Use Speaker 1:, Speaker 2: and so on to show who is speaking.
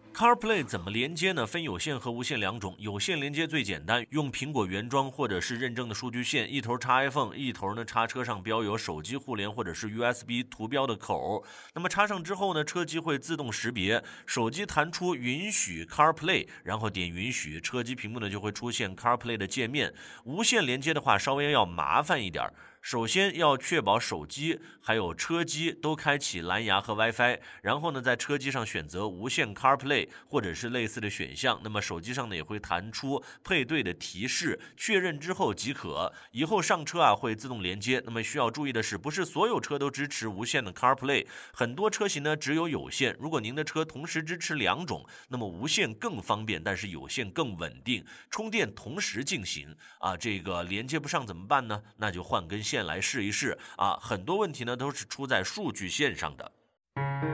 Speaker 1: CarPlay 怎么连接呢？分有线和无线两种。有线连接最简单，用苹果原装或者是认证的数据线，一头插 iPhone，一头呢插车上标有手机互联或者是 USB 图标的口。那么插上之后呢，车机会自动识别，手机弹出允许 CarPlay，然后点允许，车机屏幕呢就会出现 CarPlay 的界面。无线连接的话稍微要麻烦一点。首先要确保手机还有车机都开启蓝牙和 WiFi， 然后呢在车机上选择无线 CarPlay 或者是类似的选项，那么手机上呢也会弹出配对的提示，确认之后即可。以后上车会自动连接。那么需要注意的是，不是所有车都支持无线的 CarPlay， 很多车型呢只有有线。如果您的车同时支持两种，那么无线更方便，但是有线更稳定，充电同时进行这个连接不上怎么办呢？那就换根线来试一试很多问题呢都是出在数据线上的。